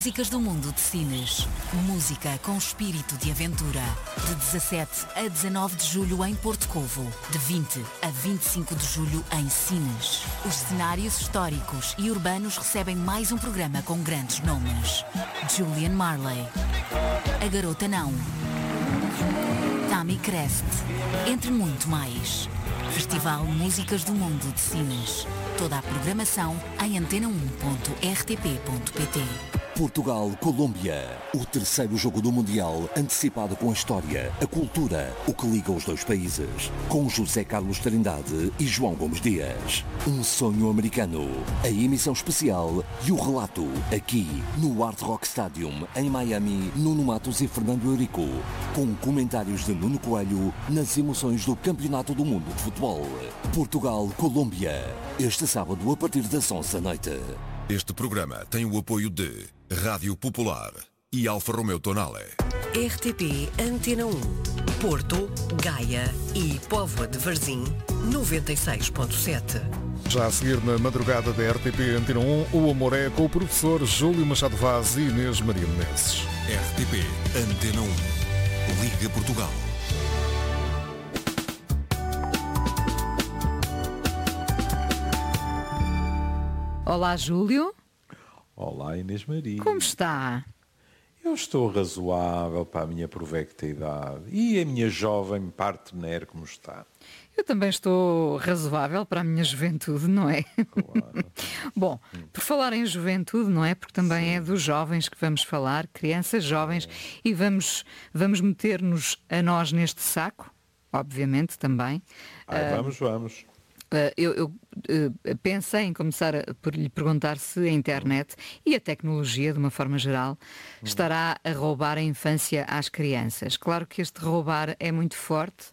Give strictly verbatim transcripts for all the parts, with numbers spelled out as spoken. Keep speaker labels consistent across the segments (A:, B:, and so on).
A: Músicas do mundo de Sines. Música com espírito de aventura. De dezassete a dezanove de julho em Porto Covo. De vinte a vinte e cinco de julho em Sines. Os cenários históricos e urbanos recebem mais um programa com grandes nomes. Julian Marley. A Garota Não. Tammy Crest. Entre muito mais. Festival Músicas do Mundo de Sines. Toda a programação em antena um ponto r t p ponto p t.
B: Portugal-Colômbia, o terceiro jogo do Mundial antecipado com a história, a cultura, o que liga os dois países, com José Carlos Trindade e João Gomes Dias. Um sonho americano, a emissão especial e o relato, aqui no Hard Rock Stadium, em Miami, Nuno Matos e Fernando Eurico, com comentários de Nuno Coelho nas emoções do Campeonato do Mundo de Futebol. Portugal-Colômbia, este sábado a partir das onze da noite.
C: Este programa tem o apoio de Rádio Popular e Alfa Romeo Tonale.
D: R T P Antena um, Porto, Gaia e Póvoa de Varzim, noventa e seis ponto sete.
E: Já a seguir na madrugada da R T P Antena um, o Amor é com o professor Júlio Machado Vaz e Inês Maria Menezes.
C: R T P Antena um. Liga Portugal.
F: Olá, Júlio.
G: Olá, Inês Maria.
F: Como está?
G: Eu estou razoável para a minha provecta idade. E a minha jovem partener, como está?
F: Eu também estou razoável para a minha juventude, não é?
G: Claro.
F: Bom, por falar em juventude, não é? Porque também Sim. é dos jovens que vamos falar, crianças jovens, é. e vamos, vamos meter-nos a nós neste saco, obviamente também.
G: Ai, vamos, uh, vamos.
F: Uh, eu, eu uh, pensei em começar a, por lhe perguntar se a internet e a tecnologia, de uma forma geral, hum. estará a roubar a infância às crianças. Claro que este roubar é muito forte,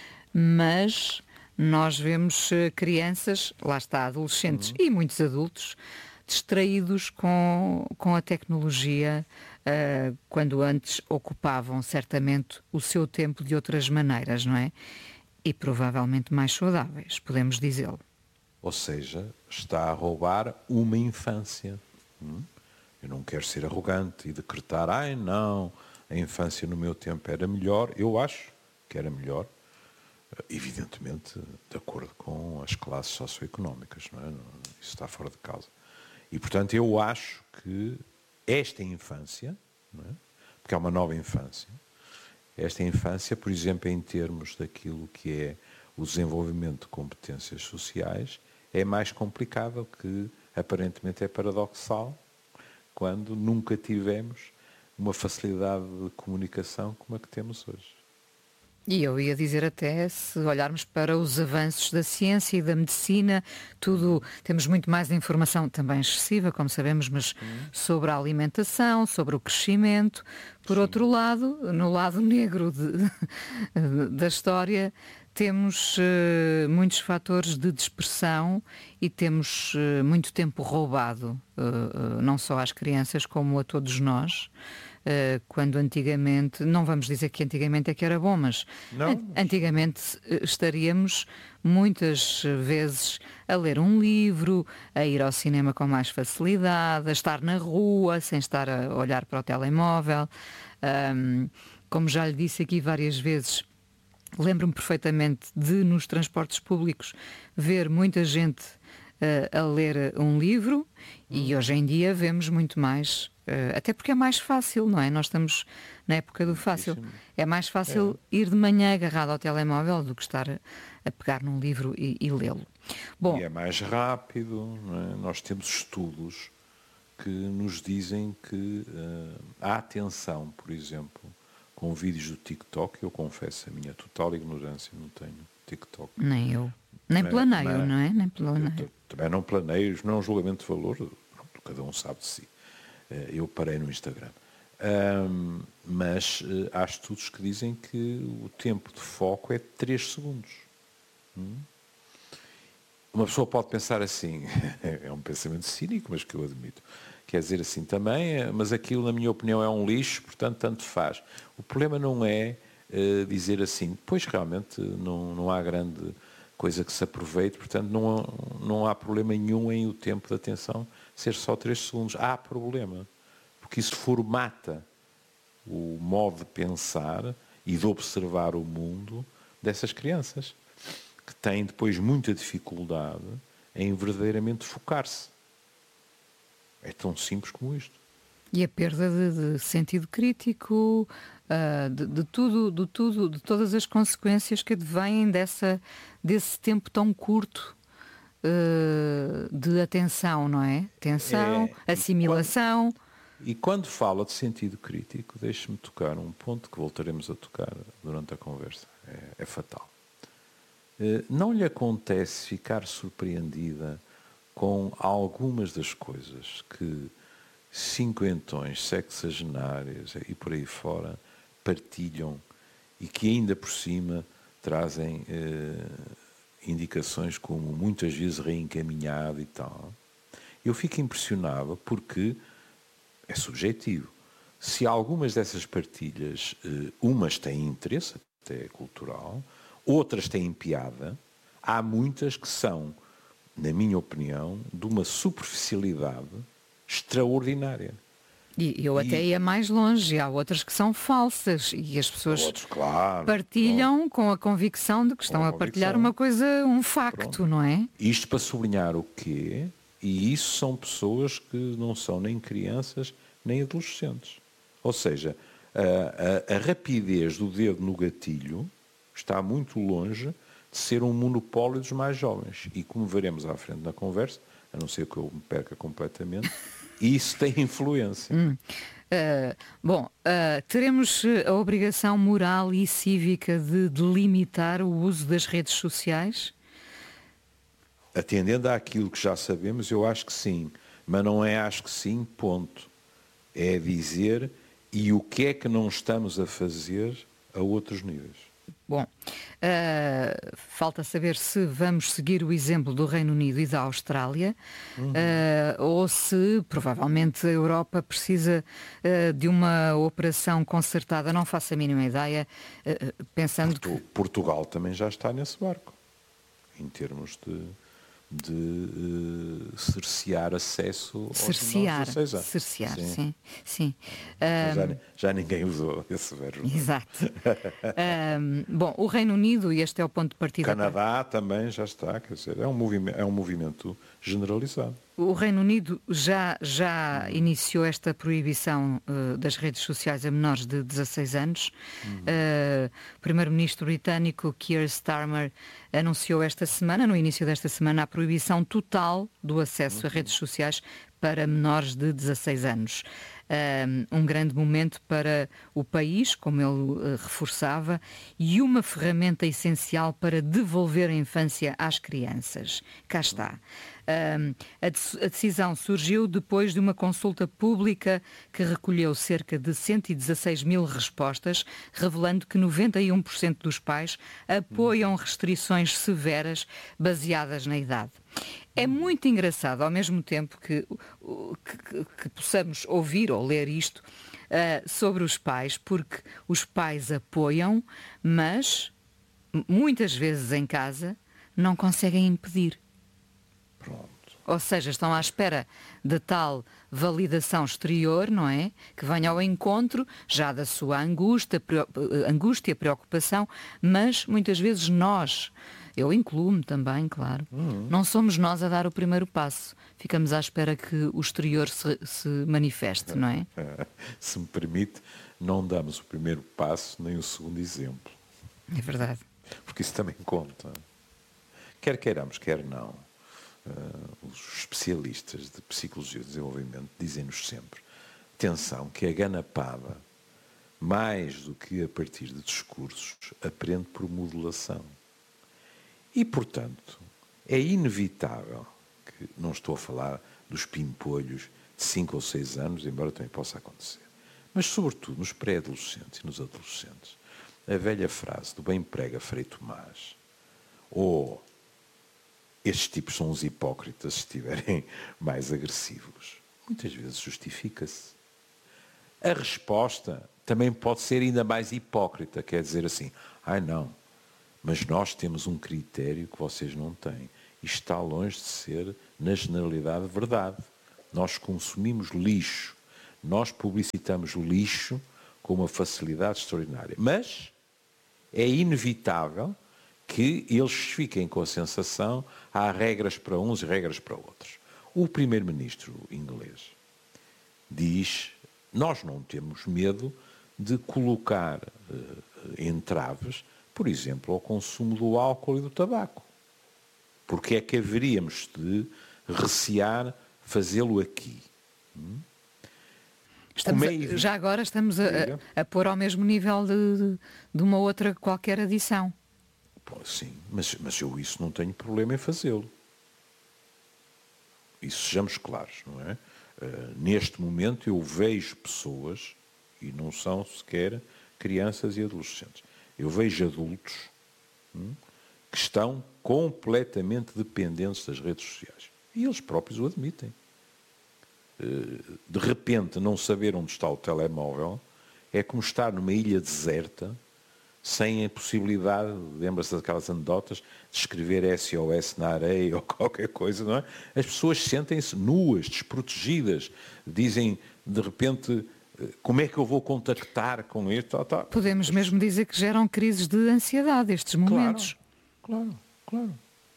F: mas nós vemos uh, crianças, lá está, adolescentes hum. e muitos adultos, distraídos com, com a tecnologia, uh, quando antes ocupavam certamente o seu tempo de outras maneiras, não é? E provavelmente mais saudáveis, podemos dizê-lo.
G: Ou seja, está a roubar uma infância. Hum? Eu não quero ser arrogante e decretar, ai não, a infância no meu tempo era melhor. Eu acho que era melhor, evidentemente, de acordo com as classes socioeconómicas, não é? Isso está fora de causa. E, portanto, eu acho que esta infância, não é? Porque é uma nova infância, esta infância, por exemplo, em termos daquilo que é o desenvolvimento de competências sociais, é mais complicado, que aparentemente é paradoxal, quando nunca tivemos uma facilidade de comunicação como a que temos hoje.
F: E eu ia dizer até, se olharmos para os avanços da ciência e da medicina, tudo, temos muito mais informação, também excessiva, como sabemos, mas hum. sobre a alimentação, sobre o crescimento. Por Sim. outro lado, no lado negro de, da história, temos uh, muitos fatores de dispersão e temos uh, muito tempo roubado, uh, uh, não só às crianças como a todos nós. Uh, quando antigamente, não vamos dizer que antigamente é que era bom, mas
G: não.
F: antigamente estaríamos muitas vezes a ler um livro, a ir ao cinema com mais facilidade, a estar na rua sem estar a olhar para o telemóvel. Um, como já lhe disse aqui várias vezes, lembro-me perfeitamente de, nos transportes públicos, ver muita gente uh, a ler um livro, e hoje em dia vemos muito mais. Uh, até porque é mais fácil, não é? Nós estamos na época do fácil. É mais fácil é. ir de manhã agarrado ao telemóvel do que estar a, a pegar num livro e, e lê-lo. Bom,
G: e é mais rápido, não é? Nós temos estudos que nos dizem que uh, a atenção, por exemplo, com vídeos do TikTok, eu confesso a minha total ignorância, não tenho TikTok.
F: Nem eu. Nem planeio, é, não é? Nem planeio.
G: Também não planeio, não é um julgamento de valor, cada um sabe de si. Eu parei no Instagram. Um, mas uh, há estudos que dizem que o tempo de foco é três segundos. Hum? Uma pessoa pode pensar assim, é um pensamento cínico, mas que eu admito. Quer dizer assim também, mas aquilo, na minha opinião, é um lixo, portanto, tanto faz. O problema não é uh, dizer assim, pois realmente não, não há grande coisa que se aproveite, portanto, não há, não há problema nenhum em o tempo de atenção ser só três segundos. Há problema. porque isso formata o modo de pensar e de observar o mundo dessas crianças, que têm depois muita dificuldade em verdadeiramente focar-se. É tão simples como isto.
F: E a perda de, de sentido crítico, uh, de, de tudo, de tudo, de todas as consequências que advêm dessa, desse tempo tão curto uh, de atenção, não é? Atenção, é, assimilação.
G: E quando, e quando fala de sentido crítico, deixe-me tocar um ponto que voltaremos a tocar durante a conversa. É, é fatal. Uh, não lhe acontece ficar surpreendida com algumas das coisas que cinquentões, sexagenários e por aí fora partilham e que ainda por cima trazem eh, indicações como muitas vezes reencaminhado e tal. Eu fico impressionado porque é subjetivo. Se algumas dessas partilhas, eh, umas têm interesse, até cultural, outras têm piada, há muitas que são, na minha opinião, de uma superficialidade extraordinária.
F: E eu até e... ia mais longe, há outras que são falsas e as pessoas
G: outros, claro,
F: partilham
G: pronto.
F: com a convicção de que estão a, a partilhar uma coisa, um facto, pronto. Não é?
G: Isto para sublinhar o quê? E isso são pessoas que não são nem crianças nem adolescentes. Ou seja, a, a, a rapidez do dedo no gatilho está muito longe de ser um monopólio dos mais jovens. E como veremos à frente na conversa, a não ser que eu me perca completamente, isso tem influência.
F: Hum. Uh, bom, uh, teremos a obrigação moral e cívica de delimitar o uso das redes sociais?
G: Atendendo àquilo que já sabemos, eu acho que sim. Mas não é acho que sim, ponto. É dizer e o que é que não estamos a fazer a outros níveis.
F: Bom, uh, falta saber se vamos seguir o exemplo do Reino Unido e da Austrália, uhum. uh, ou se provavelmente a Europa precisa uh, de uma operação concertada, não faço a mínima ideia, uh, pensando
G: Portu-
F: que...
G: Portugal também já está nesse barco, em termos de, de uh, cercear acesso aos
F: cercear,
G: menores de dezesseis anos.
F: Cercear, sim. sim, sim.
G: Um, já, já ninguém usou esse verbo.
F: Exato. um, bom, o Reino Unido, e este é o ponto de partida...
G: Canadá para... também já está, quer dizer, é um movimento, é um movimento generalizado.
F: O Reino Unido já, já iniciou esta proibição uh, das redes sociais a menores de dezasseis anos. Uhum. Uh, o primeiro-ministro britânico Keir Starmer anunciou esta semana, no início desta semana, a proibição total do acesso uhum. a redes sociais para menores de dezasseis anos. Um grande momento para o país, como ele uh, reforçava, e uma ferramenta essencial para devolver a infância às crianças. Cá está. Um, a, de- a decisão surgiu depois de uma consulta pública que recolheu cerca de cento e dezasseis mil respostas, revelando que noventa e um por cento dos pais apoiam restrições severas baseadas na idade. É muito engraçado, ao mesmo tempo que, que, que, que possamos ouvir ou ler isto uh, sobre os pais, porque os pais apoiam, mas muitas vezes em casa não conseguem impedir.
G: Pronto.
F: Ou seja, estão à espera de tal validação exterior, não é? Que venha ao encontro já da sua angústia, angústia, preocupação, mas muitas vezes nós, eu incluo-me também, claro, uhum. não somos nós a dar o primeiro passo. Ficamos à espera que o exterior se, se manifeste, não é?
G: Se me permite, não damos o primeiro passo nem o segundo exemplo.
F: É verdade.
G: Porque isso também conta. Quer queiramos, quer não. Uh, os especialistas de psicologia e desenvolvimento dizem-nos sempre, atenção, que a ganapada, mais do que a partir de discursos, aprende por modulação. E, portanto, é inevitável, que não estou a falar dos pimpolhos de cinco ou seis anos, embora também possa acontecer, mas, sobretudo, nos pré-adolescentes e nos adolescentes, a velha frase do bem prega Frei Tomás, ou estes tipos são os hipócritas se estiverem mais agressivos, muitas vezes justifica-se. A resposta também pode ser ainda mais hipócrita, quer dizer assim, ai não, mas nós temos um critério que vocês não têm. Isto está longe de ser, na generalidade, verdade. Nós consumimos lixo nós publicitamos o lixo com uma facilidade extraordinária. Mas é inevitável que eles fiquem com a sensação há regras para uns e regras para outros. O primeiro-ministro inglês diz, nós não temos medo de colocar uh, entraves, por exemplo, ao consumo do álcool e do tabaco. Porque é que haveríamos de recear fazê-lo aqui? Hum?
F: Estamos
G: é
F: a, já agora estamos a, a, a pôr ao mesmo nível de, de, de uma outra qualquer adição.
G: Pô, sim, mas, mas eu isso não tenho problema em fazê-lo. Isso sejamos claros, não é? Uh, neste momento eu vejo pessoas, e não são sequer crianças e adolescentes, eu vejo adultos hum, que estão completamente dependentes das redes sociais. E eles próprios o admitem. De repente não saber onde está o telemóvel é como estar numa ilha deserta sem a possibilidade, lembra-se daquelas anedotas, de escrever S O S na areia ou qualquer coisa, não é? As pessoas sentem-se nuas, desprotegidas, dizem de repente, como é que eu vou contactar com isto? Tá, tá.
F: Podemos mesmo dizer que geram crises de ansiedade estes momentos.
G: Claro, claro, claro.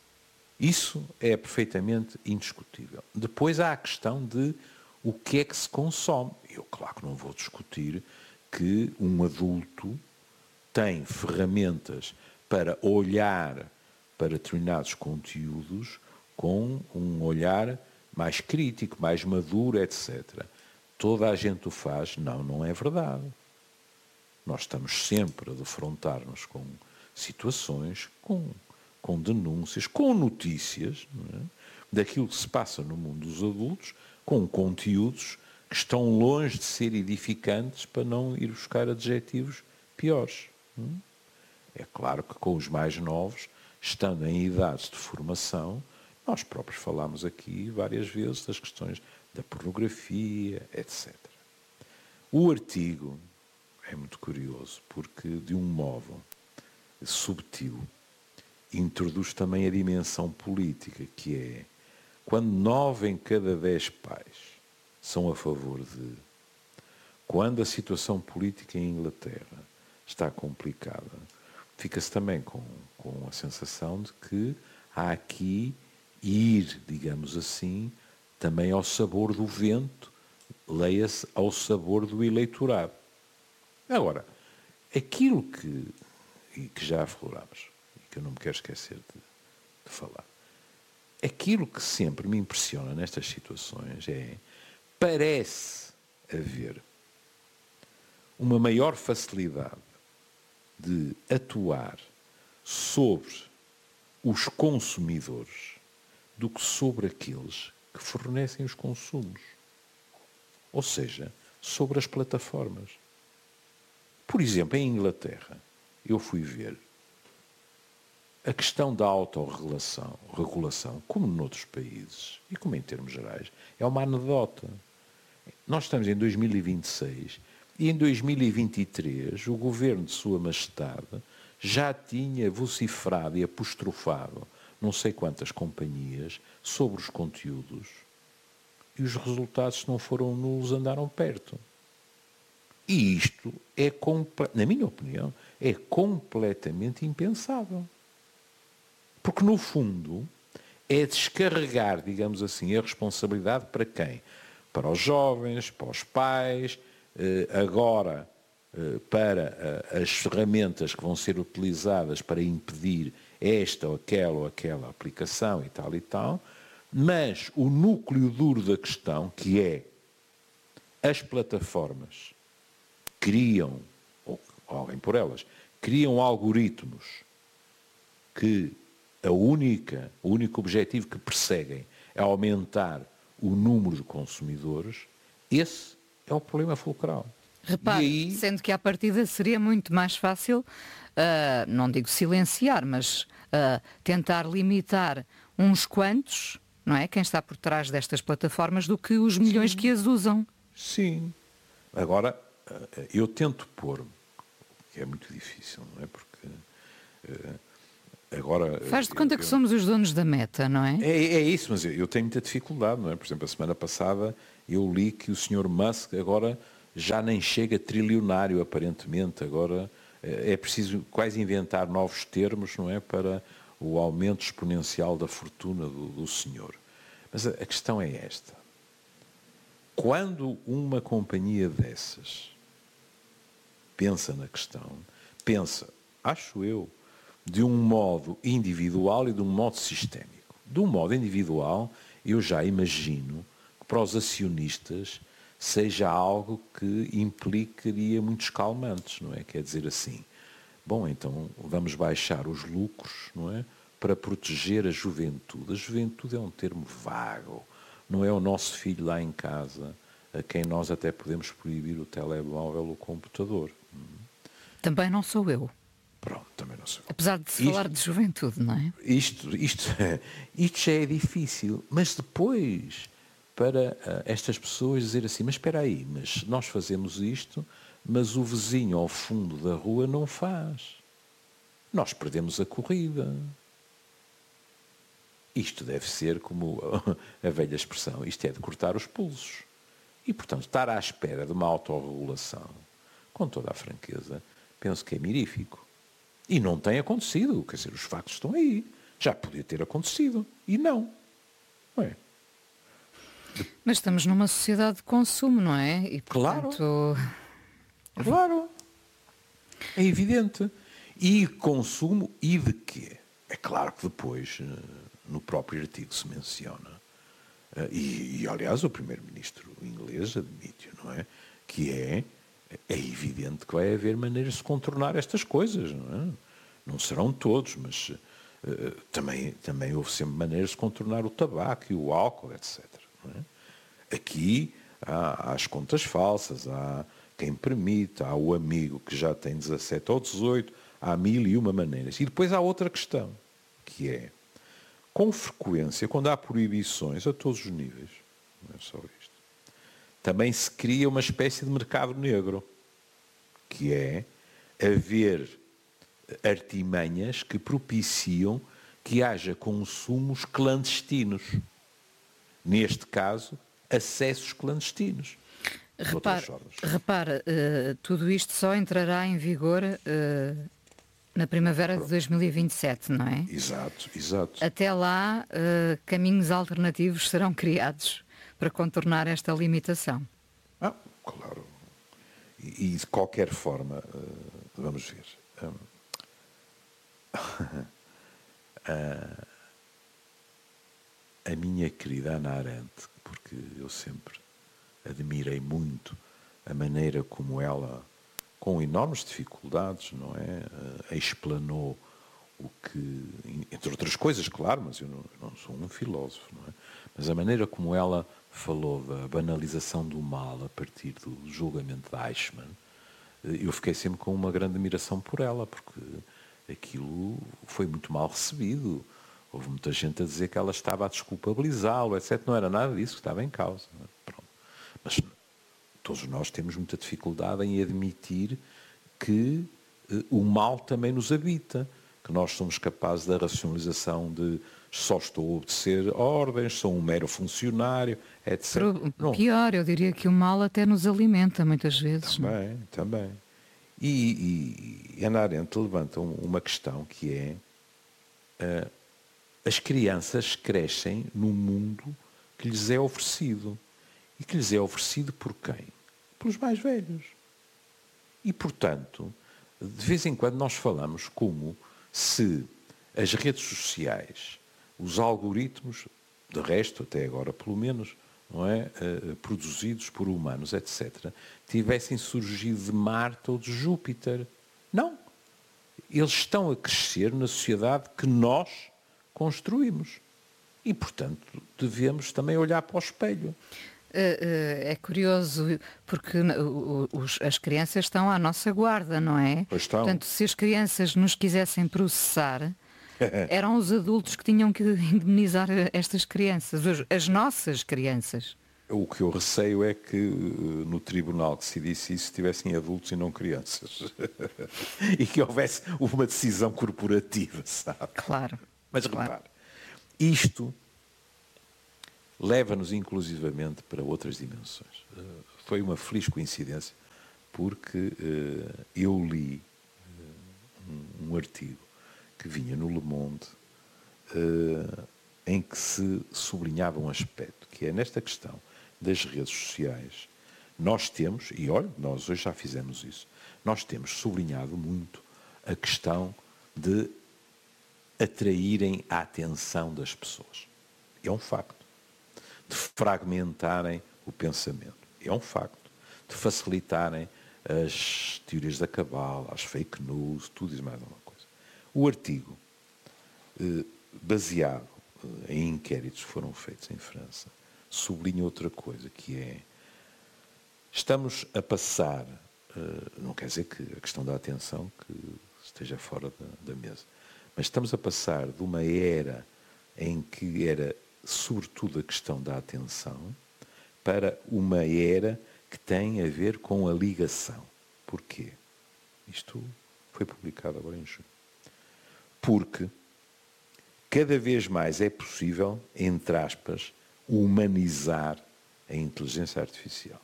G: Isso é perfeitamente indiscutível. Depois há a questão de o que é que se consome. Eu, claro que não vou discutir que um adulto tem ferramentas para olhar para determinados conteúdos com um olhar mais crítico, mais maduro, etcétera. Toda a gente o faz. Não, não é verdade. Nós estamos sempre a defrontar-nos com situações, com... com denúncias, com notícias, não é? Daquilo que se passa no mundo dos adultos, com conteúdos que estão longe de ser edificantes para não ir buscar adjetivos piores. Não é? É claro que com os mais novos, estando em idades de formação, nós próprios falámos aqui várias vezes das questões da pornografia, etcétera. O artigo é muito curioso, porque de um modo subtil, introduz também a dimensão política, que é quando nove em cada dez pais são a favor de, quando a situação política em Inglaterra está complicada, fica-se também com, com a sensação de que há aqui ir, digamos assim, também ao sabor do vento, leia-se ao sabor do eleitorado. Agora, aquilo que, que já aflorámos, que eu não me quero esquecer de, de falar. Aquilo que sempre me impressiona nestas situações é, parece haver uma maior facilidade de atuar sobre os consumidores do que sobre aqueles que fornecem os consumos. Ou seja, sobre as plataformas. Por exemplo, em Inglaterra, eu fui ver a questão da autorregulação, regulação, como noutros países, e como em termos gerais, é uma anedota. Nós estamos em dois mil e vinte e seis e em dois mil e vinte e três o Governo de Sua Majestade já tinha vociferado e apostrofado não sei quantas companhias sobre os conteúdos e os resultados, se não foram nulos, andaram perto. E isto é, na minha opinião, é completamente impensável. Porque, no fundo, é descarregar, digamos assim, a responsabilidade para quem? Para os jovens, para os pais, agora para as ferramentas que vão ser utilizadas para impedir esta ou aquela ou aquela aplicação e tal e tal, mas o núcleo duro da questão, que é as plataformas criam, ou alguém por elas, criam algoritmos que a única, o único objetivo que perseguem é aumentar o número de consumidores. Esse é o problema fulcral.
F: Repare, aí... sendo que à partida seria muito mais fácil, uh, não digo silenciar, mas uh, tentar limitar uns quantos, não é? Quem está por trás destas plataformas, do que os milhões Sim. que as usam.
G: Sim. Agora, eu tento pôr, que é muito difícil, não é? Porque... Uh, Agora,
F: faz de conta eu, que somos os donos da meta, não é?
G: É, é isso, mas eu, eu tenho muita dificuldade, não é? Por exemplo, a semana passada eu li que o senhor Musk agora já nem chega trilionário, aparentemente. Agora é preciso quase inventar novos termos, não é, para o aumento exponencial da fortuna do, do senhor. Mas a, a questão é esta. Quando uma companhia dessas pensa na questão, pensa, acho eu, de um modo individual e de um modo sistémico. De um modo individual, eu já imagino que para os acionistas seja algo que implicaria muitos calmantes, não é? Quer dizer assim, bom, então vamos baixar os lucros, não é? Para proteger a juventude. A juventude é um termo vago, não é o nosso filho lá em casa, a quem nós até podemos proibir o telemóvel ou o computador.
F: Também não sou eu.
G: Pronto, também não sou eu.
F: Apesar de se
G: isto,
F: falar de juventude, não é?
G: Isto, isto, isto já é difícil, mas depois, para uh, estas pessoas dizer assim, mas espera aí, mas nós fazemos isto, mas o vizinho ao fundo da rua não faz. Nós perdemos a corrida. Isto deve ser como a velha expressão, isto é de cortar os pulsos. E, portanto, estar à espera de uma autorregulação, com toda a franqueza, penso que é mirífico. E não tem acontecido, quer dizer, os factos estão aí. Já podia ter acontecido. E não. Não é?
F: Mas estamos numa sociedade de consumo, não é? E, portanto...
G: Claro. Claro. É evidente. E consumo e de quê? É claro que depois, no próprio artigo se menciona, e, e aliás o primeiro-ministro inglês admite, não é? Que é, é evidente que vai haver maneiras de contornar estas coisas, não é? Não serão todos, mas uh, também, também houve sempre maneiras de contornar o tabaco e o álcool, etcétera. Não é? Aqui há, há as contas falsas, há quem permite, há o amigo que já tem dezassete ou dezoito, há mil e uma maneiras. E depois há outra questão, que é, com frequência, quando há proibições a todos os níveis, não é só isto, também se cria uma espécie de mercado negro, que é haver artimanhas que propiciam que haja consumos clandestinos. Neste caso, acessos clandestinos.
F: Repara, repara uh, tudo isto só entrará em vigor uh, na primavera de dois mil e vinte e sete, não é?
G: Exato, exato.
F: Até lá, uh, caminhos alternativos serão criados para contornar esta limitação.
G: Ah, claro. E, e de qualquer forma, uh, vamos ver. Um, uh, a minha querida Hannah Arendt, porque eu sempre admirei muito a maneira como ela, com enormes dificuldades, não é, uh, explanou o que, entre outras coisas, claro, mas eu não, eu não sou um filósofo, não é? Mas a maneira como ela falou da banalização do mal a partir do julgamento de Eichmann, eu fiquei sempre com uma grande admiração por ela, porque aquilo foi muito mal recebido. Houve muita gente a dizer que ela estava a desculpabilizá-lo, etcétera. Não era nada disso que estava em causa. Pronto. Mas todos nós temos muita dificuldade em admitir que uh, o mal também nos habita, que nós somos capazes da racionalização de só estou a obedecer ordens, sou um mero funcionário, etcétera.
F: Pro, pior, eu diria que o mal até nos alimenta muitas vezes.
G: Também, não? também. E, e Hannah Arendt levanta uma questão que é uh, as crianças crescem num mundo que lhes é oferecido. E que lhes é oferecido por quem? Pelos mais velhos. E, portanto, de vez em quando nós falamos como se as redes sociais, os algoritmos, de resto, até agora pelo menos, não é, uh, produzidos por humanos, etcétera, tivessem surgido de Marte ou de Júpiter. Não. Eles estão a crescer na sociedade que nós construímos. E, portanto, devemos também olhar para o espelho.
F: É curioso, porque os, as crianças estão à nossa guarda, não é?
G: Pois estão.
F: Portanto, se as crianças nos quisessem processar, eram os adultos que tinham que indemnizar estas crianças, as nossas crianças.
G: O que eu receio é que no tribunal que se decidisse isso tivessem adultos e não crianças. E que houvesse uma decisão corporativa, sabe?
F: Claro.
G: Mas
F: claro.
G: repare, isto leva-nos inclusivamente para outras dimensões. Uh, foi uma feliz coincidência, porque uh, eu li uh, um, um artigo que vinha no Le Monde, uh, em que se sublinhava um aspecto, que é nesta questão das redes sociais, nós temos, e olha, nós hoje já fizemos isso, nós temos sublinhado muito a questão de atraírem a atenção das pessoas. É um facto. De fragmentarem o pensamento. É um facto. De facilitarem as teorias da cabala, as fake news, tudo isso mais alguma coisa. O artigo, baseado em inquéritos que foram feitos em França, sublinha outra coisa, que é, estamos a passar, não quer dizer que a questão da atenção que esteja fora da, da mesa, mas estamos a passar de uma era em que era sobretudo a questão da atenção para uma era que tem a ver com a ligação. Porquê? Isto foi publicado agora em junho. Porque cada vez mais é possível, entre aspas, humanizar a inteligência artificial.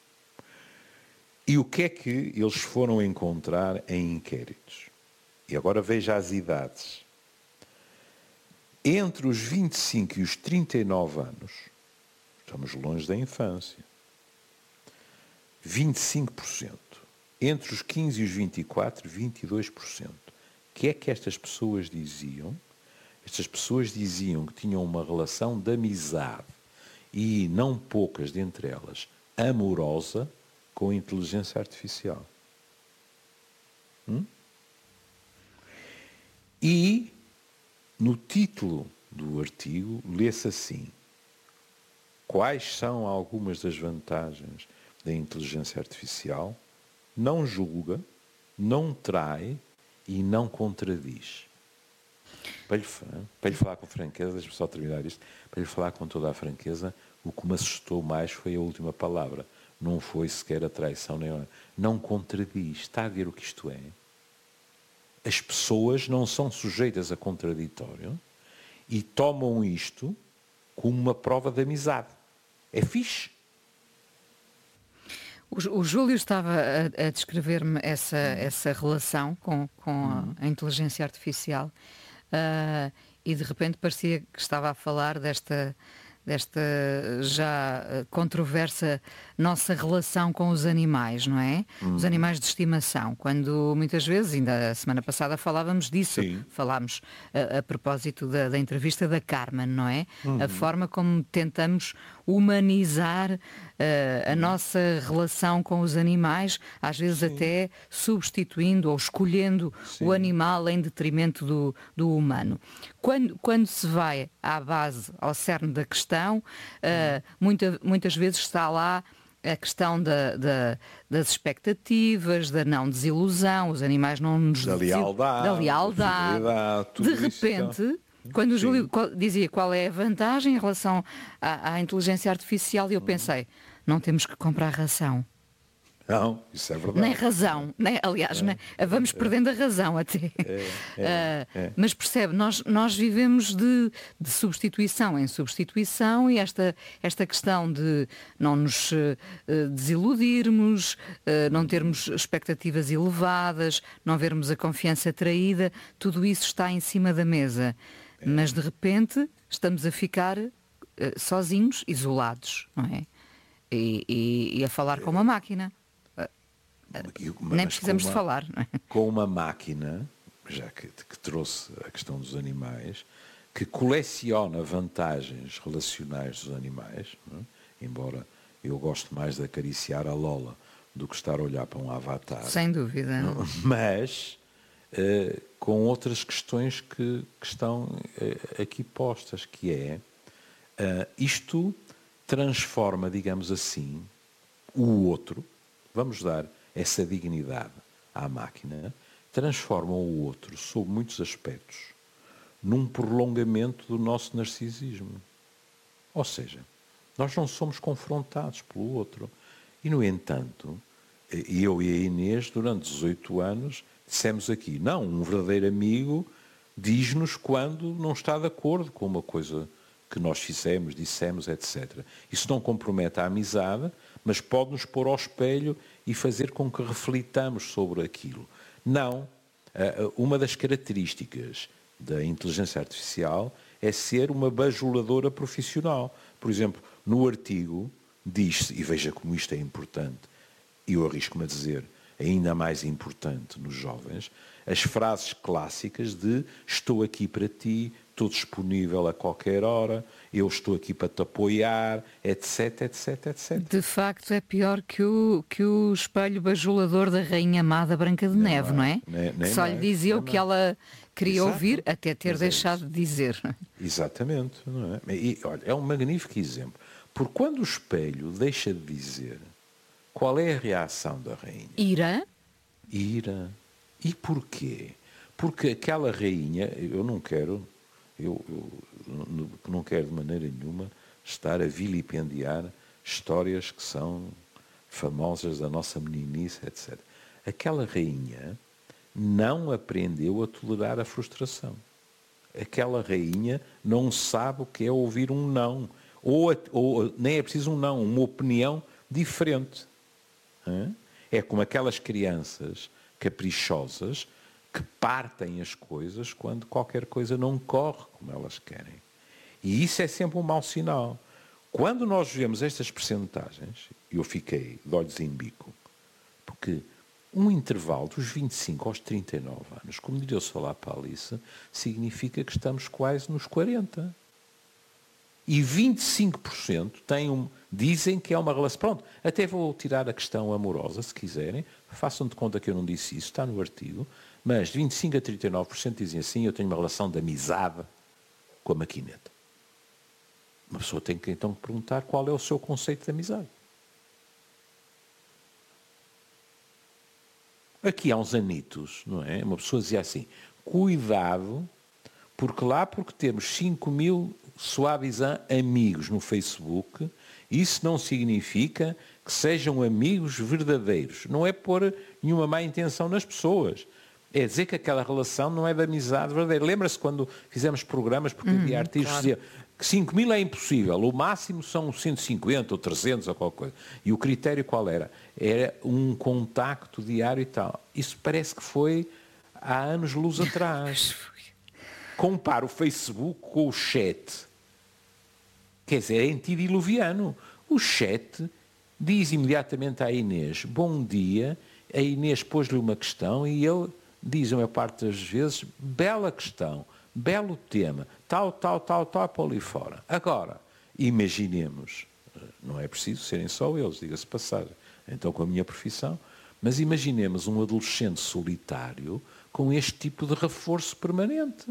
G: E o que é que eles foram encontrar em inquéritos? E agora veja as idades. Entre os vinte e cinco e os trinta e nove anos, estamos longe da infância, vinte e cinco por cento. Entre os quinze e os vinte e quatro, vinte e dois por cento. O que é que estas pessoas diziam? Estas pessoas diziam que tinham uma relação de amizade e, não poucas dentre elas, amorosa com a inteligência artificial. Hum? E, no título do artigo, lê-se assim: quais são algumas das vantagens da inteligência artificial? Não julga, não trai e não contradiz. Para lhe, para lhe falar com franqueza, deixa-me só terminar isto, para lhe falar com toda a franqueza, o que me assustou mais foi a última palavra. Não foi sequer a traição, nem a... não contradiz. Está a ver o que isto é? As pessoas não são sujeitas a contraditório e tomam isto como uma prova de amizade. É fixe.
F: O, o Júlio estava a, a descrever-me essa, essa relação com, com
G: Uhum.
F: a, a inteligência artificial uh, e de repente parecia que estava a falar desta, desta já controversa nossa relação com os animais, não é?
G: Uhum.
F: Os animais de estimação, quando muitas vezes, ainda a semana passada falávamos disso,
G: Sim.
F: falámos a, a propósito da, da entrevista da Carmen, não é?
G: Uhum.
F: A forma como tentamos humanizar uh, a nossa relação com os animais, às vezes
G: Sim.
F: até substituindo ou escolhendo
G: Sim.
F: o animal em detrimento do, do humano. Quando, quando se vai à base, ao cerne da questão, uh, muita, muitas vezes está lá a questão da, da, das expectativas, da não desilusão, os animais não nos
G: Da
F: desil-
G: lealdade,
F: da
G: da
F: lealdade.
G: fidelidade, tudo
F: De
G: isso
F: repente, quando o
G: Sim.
F: Júlio qual- dizia qual é a vantagem em relação à, à inteligência artificial, eu pensei, não temos que comprar ração.
G: Não, isso é verdade.
F: Nem razão, nem, aliás, nem- vamos perdendo a razão até.
G: é,
F: Ah,
G: é.
F: Mas percebe, nós, nós vivemos de, de substituição em substituição e esta, esta questão de não nos eh, desiludirmos, eh, não termos expectativas elevadas, não vermos a confiança traída, tudo isso está em cima da mesa. Mas de repente estamos a ficar eh, sozinhos, isolados, não é? E, e- e a falar com uma máquina.
G: E-
F: Nem
G: mas
F: precisamos
G: com
F: de
G: uma-
F: falar, não é?
G: Com uma máquina, já que, que trouxe a questão dos animais, que coleciona vantagens relacionais dos animais, não é? Embora eu goste mais de acariciar a Lola do que estar a olhar para um avatar.
F: Sem dúvida.
G: Não? Mas eh, com outras questões que, que estão eh, aqui postas, que é eh, isto transforma, digamos assim, o outro, vamos dar essa dignidade à máquina, transforma o outro, sob muitos aspectos, num prolongamento do nosso narcisismo. Ou seja, nós não somos confrontados pelo outro. E, no entanto, eu e a Inês, durante dezoito anos, dissemos aqui, não, um verdadeiro amigo diz-nos quando não está de acordo com uma coisa que nós fizemos, dissemos, etcétera. Isso não compromete a amizade, mas pode-nos pôr ao espelho e fazer com que reflitamos sobre aquilo. Não. Uma das características da inteligência artificial é ser uma bajuladora profissional. Por exemplo, no artigo diz-se, e veja como isto é importante, e eu arrisco-me a dizer, ainda mais importante nos jovens, as frases clássicas de estou aqui para ti, estou disponível a qualquer hora, eu estou aqui para te apoiar, etc, etc, etcétera.
F: De facto é pior que o, que o espelho bajulador da Rainha Amada Branca de Neve, não é?
G: Nem, nem
F: Só lhe
G: mais,
F: dizia o que ela queria
G: Exato.
F: ouvir, até ter
G: Mas
F: deixado
G: é
F: de dizer.
G: Exatamente, não é? E, olha, é um magnífico exemplo. Porque quando o espelho deixa de dizer, qual é a reação da rainha?
F: Ira?
G: Ira. E porquê? Porque aquela rainha, eu não quero, eu, eu não, não quero de maneira nenhuma estar a vilipendiar histórias que são famosas da nossa meninice, etcétera. Aquela rainha não aprendeu a tolerar a frustração. Aquela rainha não sabe o que é ouvir um não. Ou, ou nem é preciso um não, uma opinião diferente. É como aquelas crianças caprichosas que partem as coisas quando qualquer coisa não corre como elas querem. E isso é sempre um mau sinal. Quando nós vemos estas percentagens, eu fiquei de olhos em bico, porque um intervalo dos vinte e cinco aos trinta e nove anos, como diria o Solar para a Alice, significa que estamos quase nos quarenta. E vinte e cinco por cento têm um, dizem que é uma relação... Pronto, até vou tirar a questão amorosa, se quiserem. Façam de conta que eu não disse isso, está no artigo. Mas de vinte e cinco a trinta e nove por cento dizem assim, eu tenho uma relação de amizade com a maquineta. Uma pessoa tem que então perguntar qual é o seu conceito de amizade. Aqui há uns anitos, não é? Uma pessoa dizia assim, cuidado, porque lá porque temos cinco mil suavizan amigos no Facebook, isso não significa que sejam amigos verdadeiros. Não é pôr nenhuma má intenção nas pessoas. É dizer que aquela relação não é de amizade verdadeira. Lembra-se quando fizemos programas, porque havia hum, artistas que claro. diziam que cinco mil é impossível, o máximo são cento e cinquenta ou trezentos ou qualquer coisa. E o critério qual era? Era um contacto diário e tal. Isso parece que foi há anos-luz atrás. Compara o Facebook com o chat. Quer dizer, é antediluviano. O chat diz imediatamente à Inês, bom dia, a Inês pôs-lhe uma questão e ele diz a maior parte das vezes, bela questão, belo tema, tal, tal, tal, tal, para ali fora. Agora, imaginemos, não é preciso serem só eles, diga-se passagem, então com a minha profissão, mas imaginemos um adolescente solitário com este tipo de reforço permanente.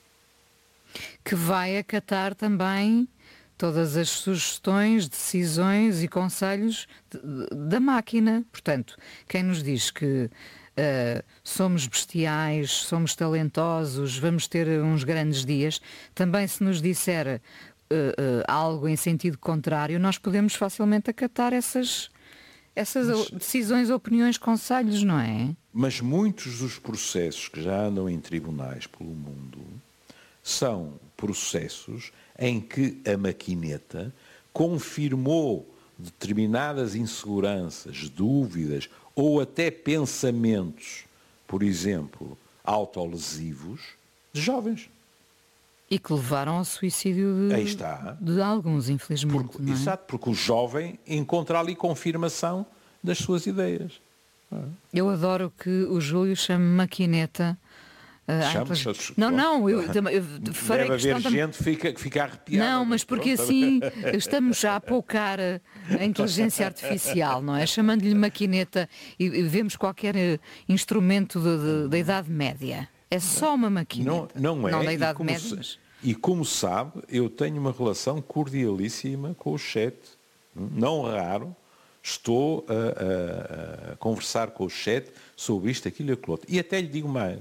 F: Que vai acatar também todas as sugestões, decisões e conselhos de, de, da máquina. Portanto, quem nos diz que uh, somos bestiais, somos talentosos, vamos ter uns grandes dias, também se nos disser uh, uh, algo em sentido contrário, nós podemos facilmente acatar essas, essas mas, decisões, opiniões, conselhos, não é?
G: Mas muitos dos processos que já andam em tribunais pelo mundo são processos em que a maquineta confirmou determinadas inseguranças, dúvidas ou até pensamentos, por exemplo, autolesivos, de jovens.
F: E que levaram ao suicídio de,
G: Aí está.
F: de alguns, infelizmente.
G: Porque,
F: não é?
G: Exato, porque o jovem encontra ali confirmação das suas ideias.
F: Eu adoro que o Júlio chame maquineta.
G: Uh,
F: não, não, eu, eu farei
G: Deve haver
F: questão
G: gente que fica, que fica arrepiada.
F: Não, mas porque pronto. Assim estamos já a poucar a inteligência artificial, não é? Chamando-lhe maquineta e, e vemos qualquer instrumento de, de, da Idade Média. É só uma maquineta.
G: Não, não é.
F: Não da Idade Média.
G: Se,
F: mas...
G: E como sabe, eu tenho uma relação cordialíssima com o chat. Não raro, estou a, a, a conversar com o chat sobre isto, aquilo e aquilo outro. E até lhe digo mais.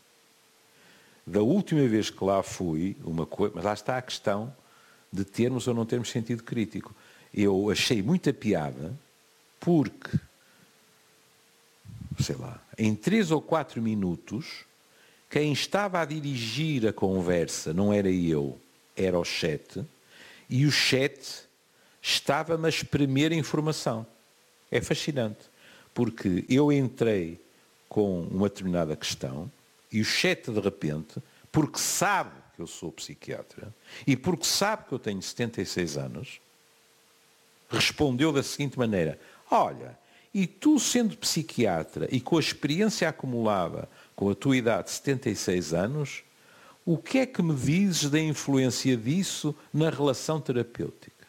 G: Da última vez que lá fui, uma coisa, mas lá está a questão de termos ou não termos sentido crítico. Eu achei muita piada porque, sei lá, em três ou quatro minutos, quem estava a dirigir a conversa não era eu, era o chat, e o chat estava-me a espremer informação. É fascinante, porque eu entrei com uma determinada questão e o chat, de repente, porque sabe que eu sou psiquiatra e porque sabe que eu tenho setenta e seis anos, respondeu da seguinte maneira: olha, e tu sendo psiquiatra e com a experiência acumulada com a tua idade de setenta e seis anos, o que é que me dizes da influência disso na relação terapêutica?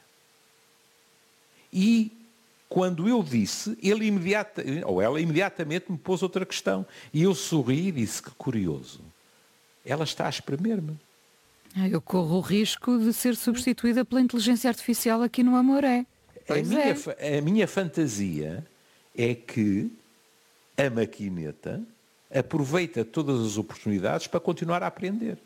G: E quando eu disse, ele imediata, ou ela imediatamente me pôs outra questão. E eu sorri e disse: que curioso. Ela está a espremer-me.
F: Eu corro o risco de ser substituída pela inteligência artificial aqui no Amoré.
G: A minha, a minha fantasia é que a maquineta aproveita todas as oportunidades para continuar a aprender.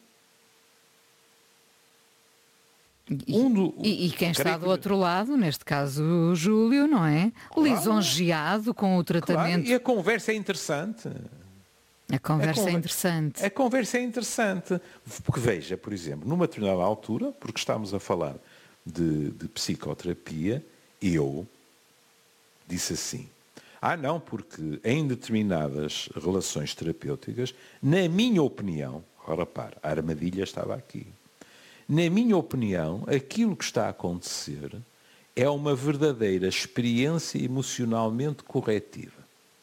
F: E, um do, e, e quem está do que... outro lado, neste caso o Júlio, não é? Claro. Lisonjeado com o tratamento.
G: Claro. E a conversa é interessante.
F: A conversa a conver... é interessante.
G: A conversa é interessante. Porque veja, por exemplo, numa determinada altura, porque estamos a falar de, de psicoterapia, eu disse assim: ah não, porque em determinadas relações terapêuticas, na minha opinião, ora repare, a armadilha estava aqui. Na minha opinião, aquilo que está a acontecer é uma verdadeira experiência emocionalmente corretiva.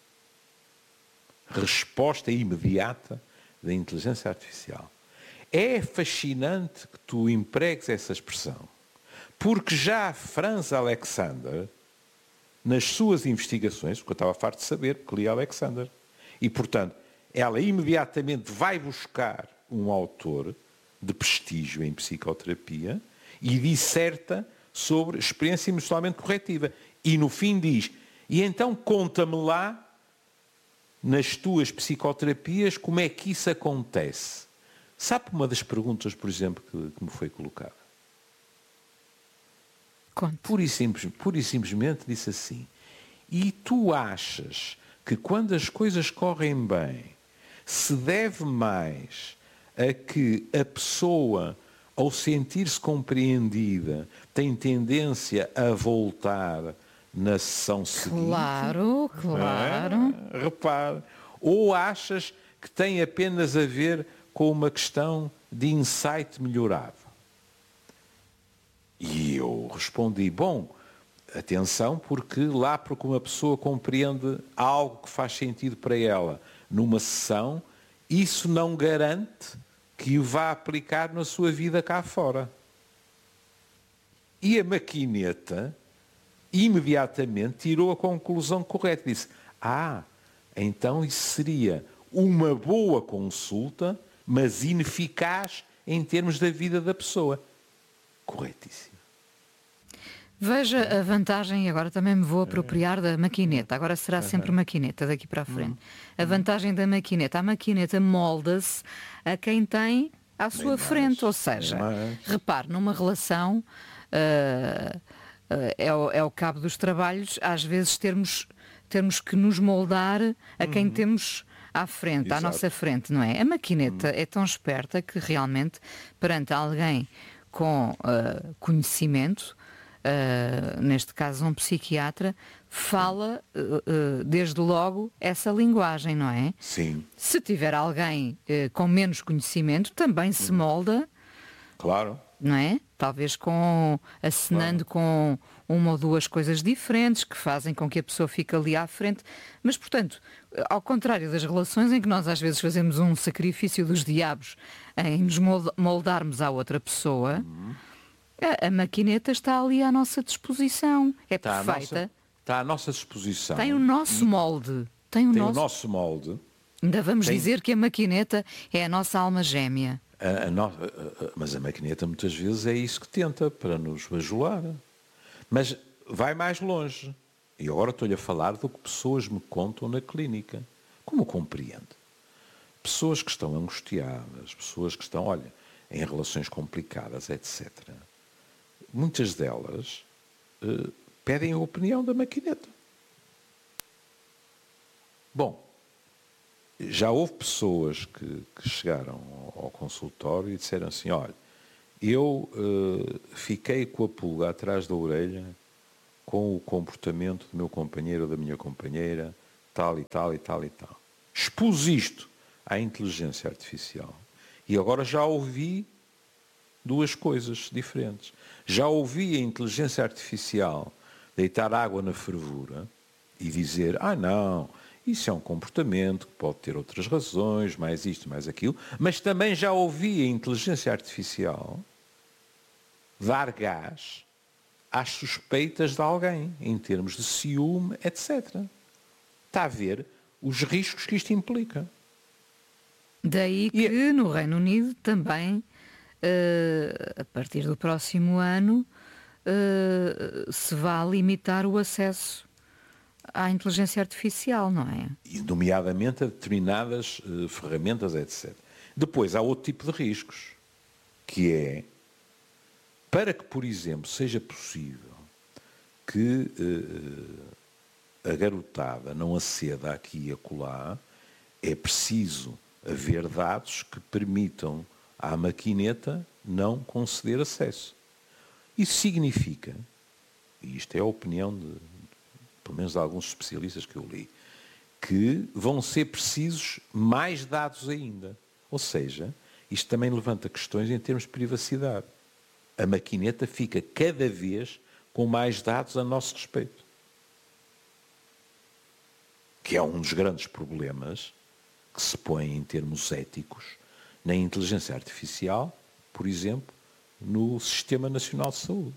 G: Resposta imediata da inteligência artificial. É fascinante que tu empregues essa expressão, porque já Franz Alexander, nas suas investigações, porque eu estava farto de saber, porque li Alexander, e portanto, ela imediatamente vai buscar um autor de prestígio em psicoterapia e disserta sobre experiência emocionalmente corretiva. E no fim diz: e então conta-me lá, nas tuas psicoterapias, como é que isso acontece. Sabe uma das perguntas, por exemplo, que, que me foi colocada? Pura e, simples, pura e simplesmente disse assim: e tu achas que quando as coisas correm bem, se deve mais a que a pessoa, ao sentir-se compreendida, tem tendência a voltar na sessão seguinte?
F: Claro, claro.
G: É? Repare. Ou achas que tem apenas a ver com uma questão de insight melhorado? E eu respondi: bom, atenção, porque lá porque uma pessoa compreende algo que faz sentido para ela numa sessão, isso não garante que o vá aplicar na sua vida cá fora. E a maquineta imediatamente tirou a conclusão correta. Disse: ah, então isso seria uma boa consulta, mas ineficaz em termos da vida da pessoa. Corretíssimo.
F: Veja a vantagem, e agora também me vou apropriar da maquineta. Agora será sempre maquineta daqui para a frente. A vantagem da maquineta: a maquineta molda-se a quem tem à sua Bem frente. Mais. Ou seja, repare, numa relação, uh, uh, é, o, é o cabo dos trabalhos, às vezes termos, termos que nos moldar a quem uhum. temos à frente, Exato. à nossa frente, não é? A maquineta uhum. é tão esperta que realmente, perante alguém com uh, conhecimento, Uh, neste caso um psiquiatra, fala uh, uh, desde logo essa linguagem, não é?
G: Sim.
F: Se tiver alguém uh, com menos conhecimento, também se molda.
G: Claro.
F: Não é? Talvez com acenando claro. com uma ou duas coisas diferentes que fazem com que a pessoa fique ali à frente. Mas, portanto, ao contrário das relações em que nós às vezes fazemos um sacrifício dos diabos em nos moldarmos à outra pessoa, uhum. A, a maquineta está ali à nossa disposição. É
G: está
F: perfeita.
G: À nossa, está à nossa disposição.
F: Tem o nosso molde. Tem o,
G: tem
F: nosso...
G: o nosso molde.
F: Ainda vamos
G: tem...
F: dizer que a maquineta é a nossa alma gêmea.
G: A, a no... a, a, mas a maquineta muitas vezes é isso que tenta para nos bajular. Mas vai mais longe. E agora estou-lhe a falar do que pessoas me contam na clínica. Como compreende? Pessoas que estão angustiadas, pessoas que estão, olha, em relações complicadas, etcétera. Muitas delas uh, pedem a opinião da maquineta. Bom, já houve pessoas que, que chegaram ao, ao consultório e disseram assim: olha, Eu uh, fiquei com a pulga atrás da orelha com o comportamento do meu companheiro ou da minha companheira, tal e tal e tal e tal. Expus isto à inteligência artificial e agora já ouvi duas coisas diferentes. Já ouvi a inteligência artificial deitar água na fervura e dizer, ah não, isso é um comportamento que pode ter outras razões, mais isto, mais aquilo, mas também já ouvi a inteligência artificial dar gás às suspeitas de alguém, em termos de ciúme, etcétera. Está a ver os riscos que isto implica.
F: Daí que e... no Reino Unido também, uh, a partir do próximo ano, uh, se vá limitar o acesso à inteligência artificial, não é?
G: E nomeadamente a determinadas uh, ferramentas, etcétera. Depois há outro tipo de riscos, que é, para que, por exemplo, seja possível que uh, a garotada não aceda aqui e acolá, é preciso haver dados que permitam à maquineta não conceder acesso. Isso significa, e isto é a opinião de, pelo menos de alguns especialistas que eu li, que vão ser precisos mais dados ainda. Ou seja, isto também levanta questões em termos de privacidade. A maquineta fica cada vez com mais dados a nosso respeito. Que é um dos grandes problemas que se põe em termos éticos na inteligência artificial, por exemplo, no Sistema Nacional de Saúde.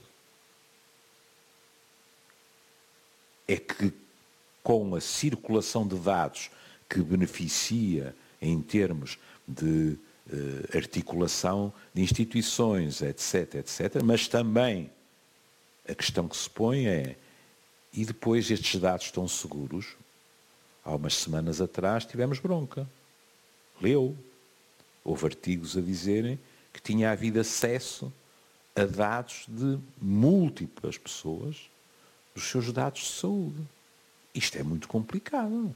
G: É que com a circulação de dados que beneficia em termos de uh, articulação de instituições, etc, etcétera, mas também a questão que se põe é, e depois estes dados estão seguros? Há umas semanas atrás tivemos bronca. Leu. Houve artigos a dizerem que tinha havido acesso a dados de múltiplas pessoas dos seus dados de saúde. Isto é muito complicado.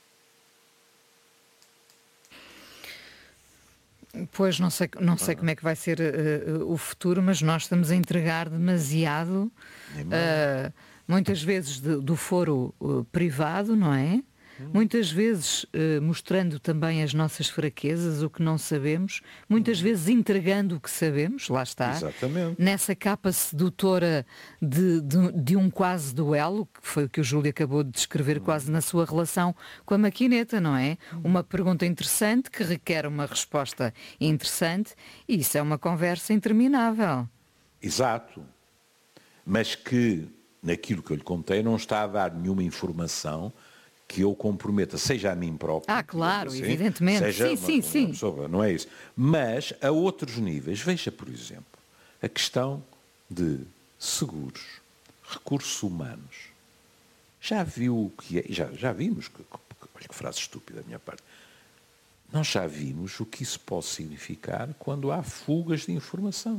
F: Pois, não sei, não sei como é que vai ser uh, o futuro, mas nós estamos a entregar demasiado, uh, muitas vezes de, do foro uh, privado, não é? Hum. Muitas vezes uh, mostrando também as nossas fraquezas, o que não sabemos, muitas hum. vezes entregando o que sabemos, lá está.
G: Exatamente.
F: Nessa capa sedutora de, de, de um quase duelo, que foi o que o Júlio acabou de descrever, hum. quase na sua relação com a maquineta, não é? Hum. Uma pergunta interessante que requer uma resposta interessante e isso é uma conversa interminável.
G: Exato. Mas que, naquilo que eu lhe contei, não está a dar nenhuma informação que eu comprometa, seja a mim próprio.
F: Ah, claro,
G: assim,
F: evidentemente.
G: Seja
F: sim,
G: uma,
F: sim, sim.
G: Uma pessoa, não é isso. Mas a outros níveis, veja, por exemplo, a questão de seguros, recursos humanos. Já viu o que é, já, já vimos, que, olha que frase estúpida da minha parte, nós já vimos o que isso pode significar quando há fugas de informação.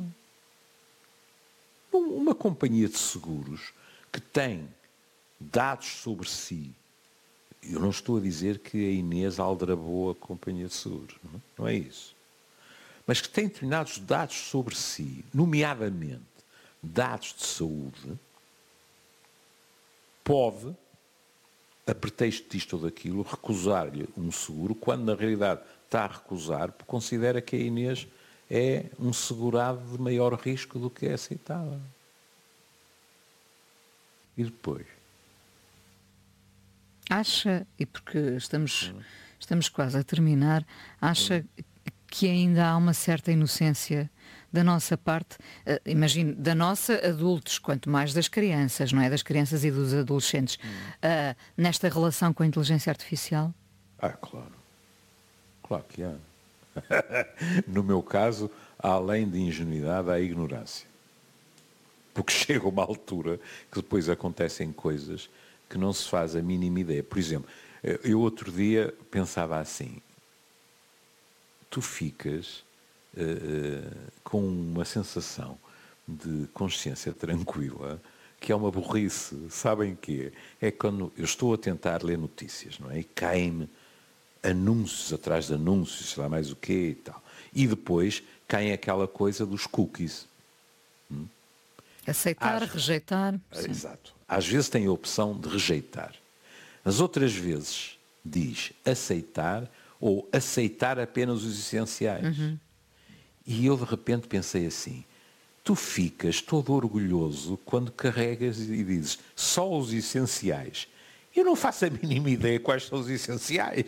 G: Uma companhia de seguros que tem dados sobre si. Eu não estou a dizer que a Inês aldrabou a companhia de seguros, não, não é isso. Mas que tem determinados dados sobre si, nomeadamente dados de saúde, pode, a pretexto disto ou daquilo, recusar-lhe um seguro, quando na realidade está a recusar, porque considera que a Inês é um segurado de maior risco do que é aceitável. E depois?
F: Acha, e porque estamos, estamos quase a terminar, acha que ainda há uma certa inocência da nossa parte, uh, imagino, da nossa adultos, quanto mais das crianças, não é? Das crianças e dos adolescentes, uh, nesta relação com a inteligência artificial?
G: Ah, claro. Claro que há. No meu caso, além de ingenuidade, há ignorância. Porque chega uma altura que depois acontecem coisas que não se faz a mínima ideia. Por exemplo, eu outro dia pensava assim, tu ficas uh, uh, com uma sensação de consciência tranquila, que é uma burrice. Sabem o quê? É quando eu estou a tentar ler notícias, não é? E cai-me anúncios atrás de anúncios, sei lá mais o quê e tal. E depois cai aquela coisa dos cookies. Hum?
F: Aceitar,
G: Às...
F: rejeitar. Sim.
G: Exato. Às vezes tem a opção de rejeitar. As outras vezes diz aceitar ou aceitar apenas os essenciais. Uhum. E eu de repente pensei assim, tu ficas todo orgulhoso quando carregas e dizes só os essenciais. Eu não faço a mínima ideia quais são os essenciais.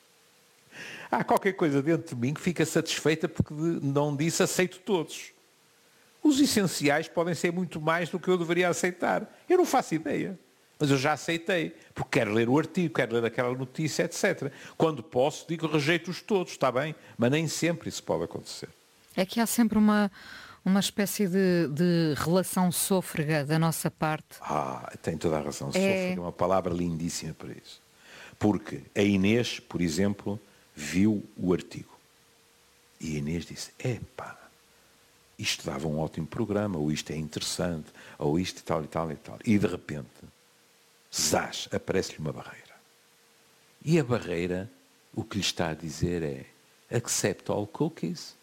G: Há qualquer coisa dentro de mim que fica satisfeita porque não disse aceito todos. Os essenciais podem ser muito mais do que eu deveria aceitar. Eu não faço ideia. Mas eu já aceitei, porque quero ler o artigo, quero ler aquela notícia, etcétera. Quando posso, digo rejeito-os todos, está bem? Mas nem sempre isso pode acontecer.
F: É que há sempre uma, uma espécie de, de relação sôfrega da nossa parte.
G: Ah, tem toda a razão.
F: É...
G: Sôfrega é uma palavra lindíssima para isso. Porque a Inês, por exemplo, viu o artigo. E a Inês disse, epá, isto dava um ótimo programa, ou isto é interessante, ou isto e tal e tal e tal. E de repente, zás, aparece-lhe uma barreira. E a barreira, o que lhe está a dizer é accept all cookies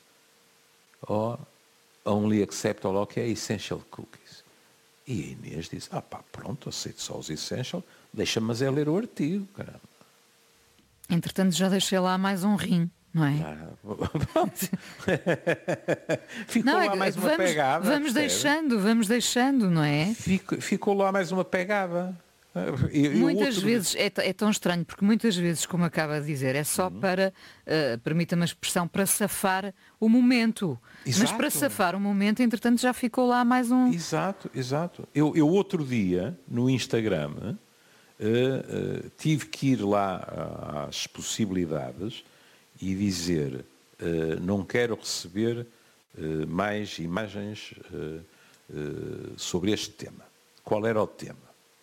G: or only accept all okay, essential cookies. E a Inês disse, ah pá, pronto, aceito só os essential, deixa-me mas é ler o artigo, caramba.
F: Entretanto, já deixei lá mais um rim. Não é?
G: Ah, ficou
F: não,
G: lá
F: é,
G: mais uma
F: vamos,
G: pegada.
F: Vamos
G: percebe?
F: deixando, vamos deixando, não é?
G: Fico, ficou lá mais uma pegada. E,
F: muitas
G: outro...
F: vezes é, é tão estranho, porque muitas vezes, como acaba de dizer, é só uhum. para, uh, permita-me a expressão, para safar o momento.
G: Exato.
F: Mas para safar o momento, entretanto, já ficou lá mais um...
G: Exato, exato. Eu, eu outro dia, no Instagram, uh, uh, tive que ir lá às possibilidades e dizer, uh, não quero receber uh, mais imagens uh, uh, sobre este tema. Qual era o tema?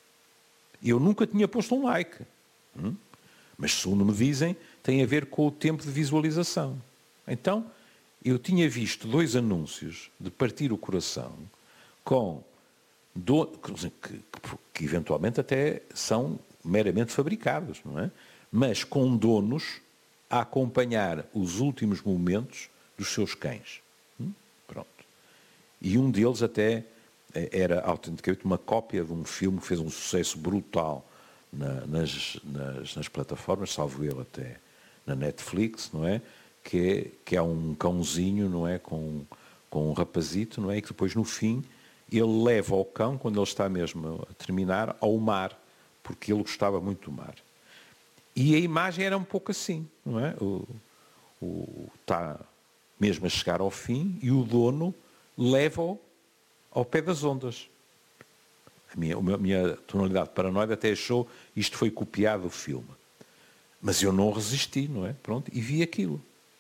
G: Eu nunca tinha posto um like. Hum? Mas, segundo me dizem, tem a ver com o tempo de visualização. Então, eu tinha visto dois anúncios de partir o coração com... Do... Que, que, que eventualmente até são meramente fabricados, não é? Mas com donos a acompanhar os últimos momentos dos seus cães. Hum? Pronto. E um deles até era autenticamente uma cópia de um filme que fez um sucesso brutal na, nas, nas, nas plataformas, salvo ele até na Netflix, não é? Que é, que é um cãozinho, não é? Com, com um rapazito, não é? E que depois, no fim, ele leva o cão, quando ele está mesmo a terminar, ao mar, porque ele gostava muito do mar. E a imagem era um pouco assim, não é? O, o, está mesmo a chegar ao fim e o dono leva-o ao pé das ondas. A minha, a minha tonalidade paranoide até achou isto foi copiado do filme. Mas eu não resisti, não é? Pronto, e vi aquilo.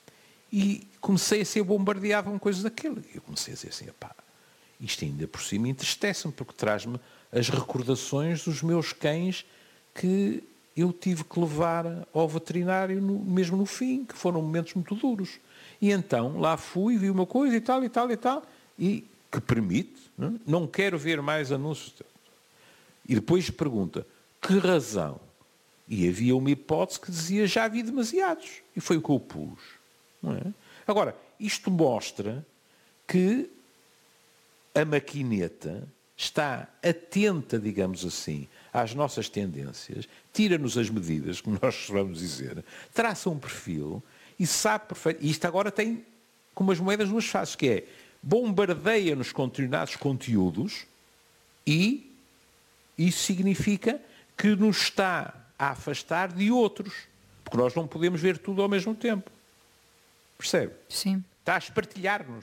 G: E comecei a ser bombardeado com coisas daquilo. E eu comecei a dizer assim, pá, isto ainda por cima entristece-me, porque traz-me as recordações dos meus cães que eu tive que levar ao veterinário no, mesmo no fim, que foram momentos muito duros. E então lá fui, vi uma coisa e tal, e tal, e tal, e que permite, não, não quero ver mais anúncios. E depois pergunta, que razão? E havia uma hipótese que dizia, já vi demasiados. E foi o que eu pus. Não é? Agora, isto mostra que a maquineta está atenta, digamos assim, às nossas tendências, tira-nos as medidas, como nós vamos dizer, traça um perfil e sabe perfeito. E isto agora tem como as moedas duas faces, que é bombardeia-nos com determinados conteúdos e isso significa que nos está a afastar de outros, porque nós não podemos ver tudo ao mesmo tempo. Percebe?
F: Sim.
G: Está a espartilhar-nos.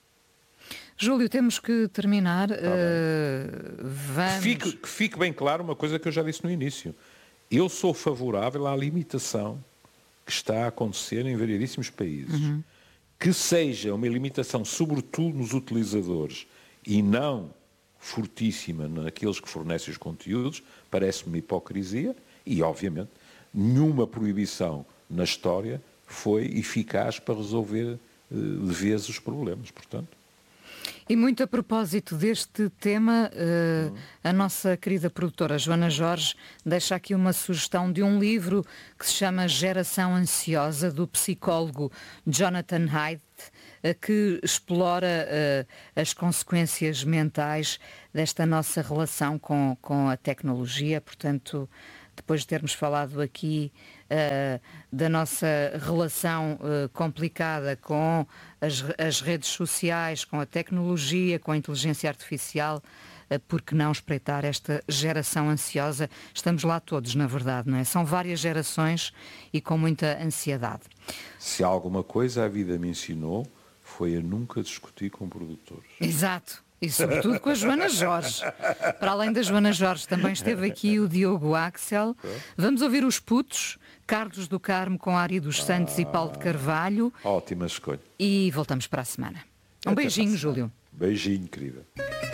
F: Júlio, temos que terminar.
G: Tá
F: uh, vamos...
G: que, fique, que fique bem claro uma coisa que eu já disse no início. Eu sou favorável à limitação que está a acontecer em variedíssimos países. Uhum. Que seja uma limitação, sobretudo nos utilizadores, e não fortíssima naqueles que fornecem os conteúdos, parece-me uma hipocrisia, e, obviamente, nenhuma proibição na história foi eficaz para resolver uh, de vez os problemas, portanto.
F: E muito a propósito deste tema, uh, a nossa querida produtora Joana Jorge deixa aqui uma sugestão de um livro que se chama Geração Ansiosa, do psicólogo Jonathan Haidt, uh, que explora uh, as consequências mentais desta nossa relação com, com a tecnologia. Portanto, depois de termos falado aqui uh, da nossa relação uh, complicada com as, as redes sociais, com a tecnologia, com a inteligência artificial, uh, por que não espreitar esta geração ansiosa? Estamos lá todos, na verdade, não é? São várias gerações e com muita ansiedade.
G: Se há alguma coisa a vida me ensinou, foi a nunca discutir com produtores.
F: Exato. E sobretudo com a Joana Jorge. Para além da Joana Jorge, também esteve aqui o Diogo Axel. Vamos ouvir os putos, Carlos do Carmo com Ari dos Santos ah, e Paulo de Carvalho.
G: Ótima escolha.
F: E voltamos para a semana. Um
G: Até
F: beijinho, Júlio.
G: Beijinho, querida.